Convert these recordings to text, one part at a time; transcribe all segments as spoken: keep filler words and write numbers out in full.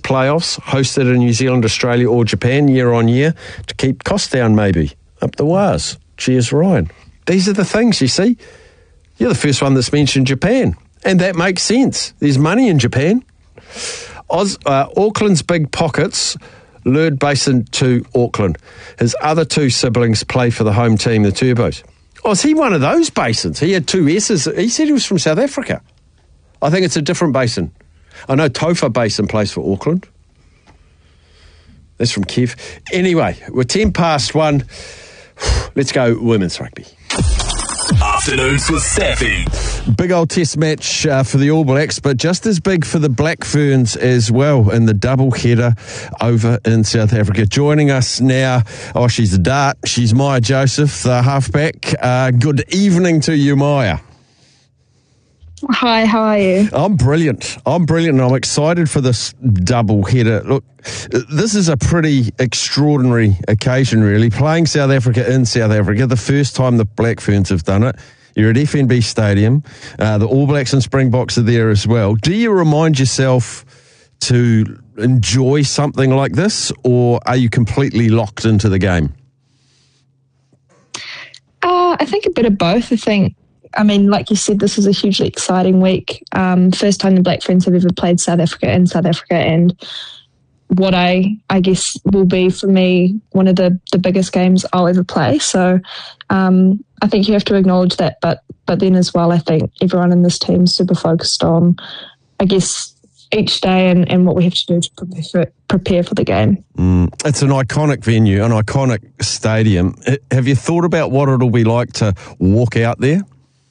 playoffs, hosted in New Zealand, Australia or Japan year on year to keep costs down maybe. Up the wires. Cheers, Ryan. These are the things, you see. You're the first one that's mentioned Japan. And that makes sense. There's money in Japan. Oz, uh, Auckland's big pockets lured Basin to Auckland. His other two siblings play for the home team, the Turbos. Oh, is he one of those Basins? He had two S's. He said he was from South Africa. I think it's a different Basin. I know Tofa Basin plays for Auckland. That's from Kev. Anyway, we're ten past one. Let's go women's rugby. Afternoons with Staffy. Big old test match uh, for the All Blacks, but just as big for the Black Ferns as well in the double header over in South Africa. Joining us now, oh, she's a dart. She's Maya Joseph, the halfback. Uh, good evening to you, Maya. Hi, how are you? I'm brilliant. I'm brilliant and I'm excited for this double header. Look, this is a pretty extraordinary occasion, really. Playing South Africa in South Africa, the first time the Black Ferns have done it. You're at F N B Stadium. Uh, the All Blacks and Springboks are there as well. Do you remind yourself to enjoy something like this, or are you completely locked into the game? Uh, I think a bit of both. I think I mean, like you said, this is a hugely exciting week. Um, first time the Black Ferns have ever played South Africa in South Africa, and what I I guess will be for me one of the, the biggest games I'll ever play. So um, I think you have to acknowledge that, but but then as well, I think everyone in this team is super focused on, I guess, each day and, and what we have to do to prepare for, prepare for the game. Mm, it's an iconic venue, an iconic stadium. Have you thought about what it'll be like to walk out there?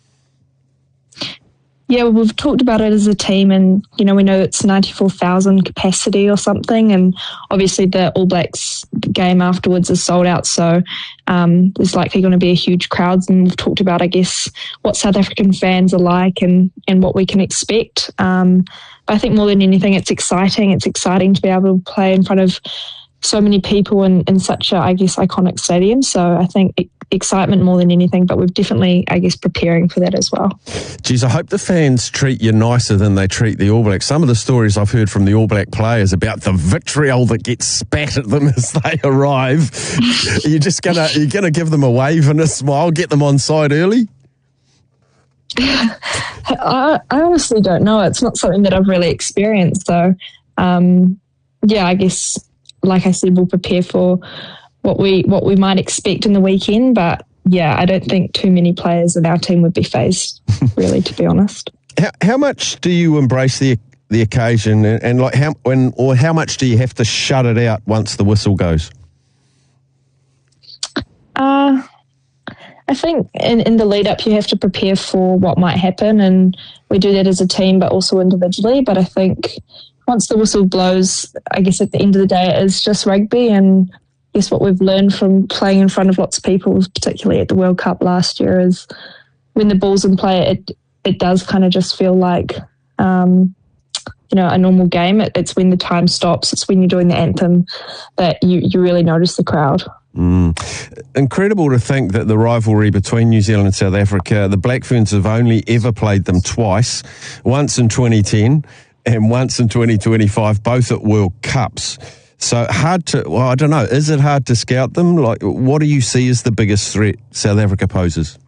Yeah, well, we've talked about it as a team, and, you know, we know it's ninety-four thousand capacity or something, and obviously the All Blacks game afterwards is sold out, so um, there's likely going to be a huge crowd, and we've talked about, I guess, what South African fans are like and, and what we can expect. Um, but I think more than anything, it's exciting. It's exciting to be able to play in front of so many people in, in such a, I guess, iconic stadium. So I think it, excitement more than anything, but we're definitely, I guess, preparing for that as well. Geez, I hope the fans treat you nicer than they treat the All Blacks. Some of the stories I've heard from the All Black players about the vitriol that gets spat at them as they arrive. Are you just gonna, you're gonna give them a wave and a smile, get them on side early? I, I honestly don't know. It's not something that I've really experienced. So, um, yeah, I guess, like I said, we'll prepare for what we what we might expect in the weekend. But, yeah, I don't think too many players in our team would be phased, really, to be honest. How, how much do you embrace the the occasion, and, and like how when or how much do you have to shut it out once the whistle goes? Uh, I think in, in the lead up you have to prepare for what might happen, and we do that as a team but also individually. But I think once the whistle blows, I guess at the end of the day it is just rugby, and I guess what we've learned from playing in front of lots of people, particularly at the World Cup last year, is when the ball's in play, it it does kind of just feel like um, you know, a normal game. It, it's when the time stops, it's when you're doing the anthem that you, you really notice the crowd. Mm. Incredible to think that the rivalry between New Zealand and South Africa, the Black Ferns have only ever played them twice, once in twenty ten and once in twenty twenty-five, both at World Cups. So hard to, well, I don't know, is it hard to scout them? Like, what do you see as the biggest threat South Africa poses?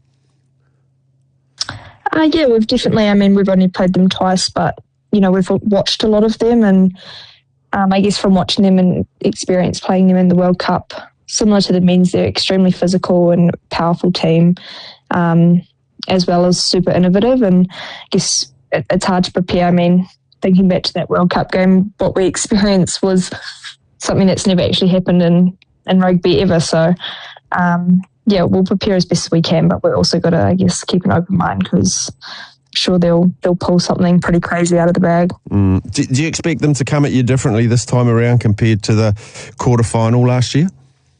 Uh, yeah, we've definitely, I mean, we've only played them twice, but, you know, we've watched a lot of them, and um, I guess from watching them and experience playing them in the World Cup, similar to the men's, they're extremely physical and powerful team, um, as well as super innovative. And I guess it, it's hard to prepare. I mean, thinking back to that World Cup game, what we experienced was something that's never actually happened in, in rugby ever. So, um, yeah, we'll prepare as best as we can, but we're also got to, I guess, keep an open mind, because I'm sure they'll they'll pull something pretty crazy out of the bag. Mm. Do, do you expect them to come at you differently this time around compared to the quarterfinal last year?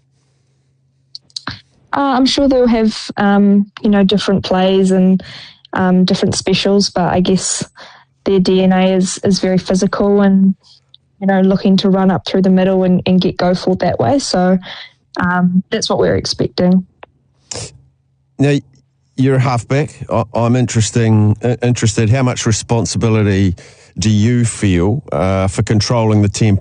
Uh, I'm sure they'll have, um, you know, different plays and um, different specials, but I guess their D N A is, is very physical and, you know, looking to run up through the middle and, and get go for it that way. So um, that's what we're expecting. Now, you're a halfback. I, I'm interesting, interested. How much responsibility do you feel uh, for controlling the tempo